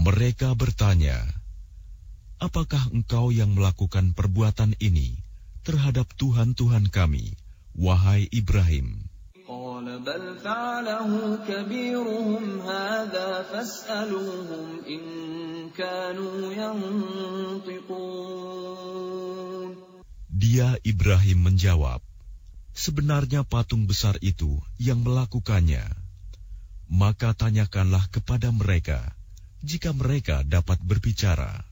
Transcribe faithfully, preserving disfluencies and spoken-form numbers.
Mereka bertanya, apakah engkau yang melakukan perbuatan ini terhadap Tuhan-Tuhan kami, wahai Ibrahim? قال بل فعله كبيرهم هذا فاسألوهم إن كانوا ينطقون. Dia Ibrahim menjawab, sebenarnya patung besar itu yang melakukannya. Maka tanyakanlah kepada mereka, jika mereka dapat berbicara.